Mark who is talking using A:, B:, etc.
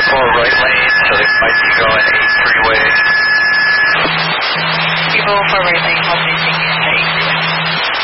A: 4 right lane, so they might be going 8 freeway.
B: Evo 4 right lane, how's it taking?